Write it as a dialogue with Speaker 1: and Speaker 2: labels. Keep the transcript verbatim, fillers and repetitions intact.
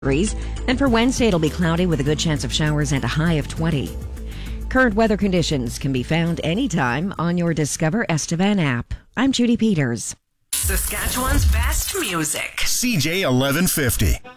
Speaker 1: degrees. And for Wednesday, it'll be cloudy with a good chance of showers and a high of twenty. Current weather conditions can be found anytime on your Discover Estevan app. I'm Judy Peters.
Speaker 2: Saskatchewan's best music.
Speaker 3: C J eleven fifty.